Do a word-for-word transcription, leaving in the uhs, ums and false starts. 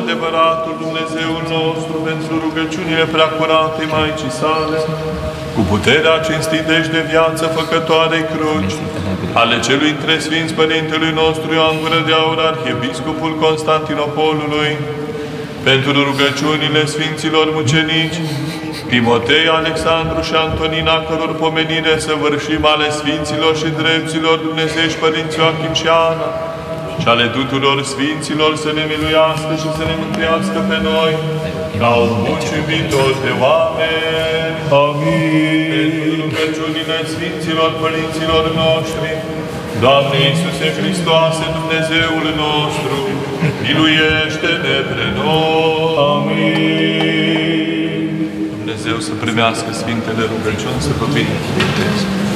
adevăratul Dumnezeul nostru, pentru rugăciunile preacuratei Maicii sale, cu puterea cinstitești de viață făcătoarei cruci, ale celui între Sfinți Părintelui nostru Ioan Gură de Aur, Arhiepiscopul Constantinopolului, pentru rugăciunile Sfinților Mucenici, Timotei, Alexandru și Antonina, căror pomenire săvârșim, ale Sfinților și Drepților Dumnezeiești Părinți Ioachim și Ana, și ale tuturor Sfinților, să ne miluiască și să ne mântuiască pe noi, ca un bun și iubitor de oameni. Amin. Pentru rugăciunile Sfinților Părinților noștri, Doamne Iisuse Hristoase, Dumnezeul nostru, miluiește-ne pre noi. Amin. Dumnezeu să primească Sfintele rugăciuni, să vă binecuvânteze.